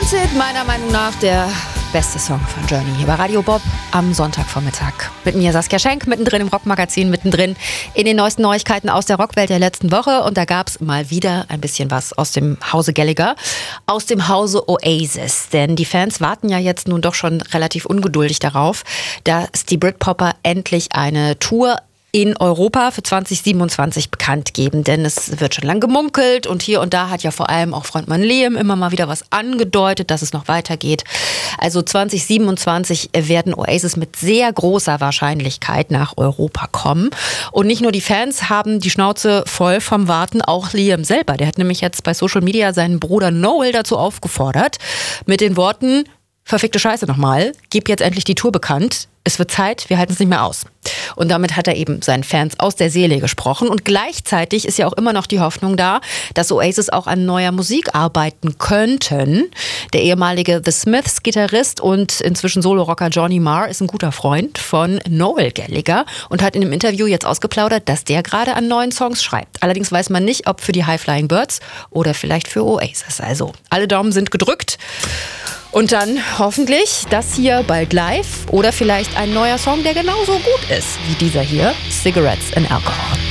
Lucid, meiner Meinung nach der beste Song von Journey hier bei Radio Bob am Sonntagvormittag. Mit mir Saskia Schenk, mittendrin im Rockmagazin, mittendrin in den neuesten Neuigkeiten aus der Rockwelt der letzten Woche. Und da gab es mal wieder ein bisschen was aus dem Hause Gallagher, aus dem Hause Oasis. Denn die Fans warten ja jetzt nun doch schon relativ ungeduldig darauf, dass die Britpopper endlich eine Tour in Europa für 2027 bekannt geben, denn es wird schon lang gemunkelt und hier und da hat ja vor allem auch Frontmann Liam immer mal wieder was angedeutet, dass es noch weitergeht. Also 2027 werden Oasis mit sehr großer Wahrscheinlichkeit nach Europa kommen. Und nicht nur die Fans haben die Schnauze voll vom Warten, auch Liam selber. Der hat nämlich jetzt bei Social Media seinen Bruder Noel dazu aufgefordert, mit den Worten: Verfickte Scheiße nochmal, gib jetzt endlich die Tour bekannt. Es wird Zeit, wir halten es nicht mehr aus. Und damit hat er eben seinen Fans aus der Seele gesprochen. Und gleichzeitig ist ja auch immer noch die Hoffnung da, dass Oasis auch an neuer Musik arbeiten könnten. Der ehemalige The Smiths-Gitarrist und inzwischen Solo-Rocker Johnny Marr ist ein guter Freund von Noel Gallagher und hat in einem Interview jetzt ausgeplaudert, dass der gerade an neuen Songs schreibt. Allerdings weiß man nicht, ob für die High Flying Birds oder vielleicht für Oasis. Also alle Daumen sind gedrückt. Und dann hoffentlich das hier bald live oder vielleicht ein neuer Song, der genauso gut ist wie dieser hier, Cigarettes and Alcohol.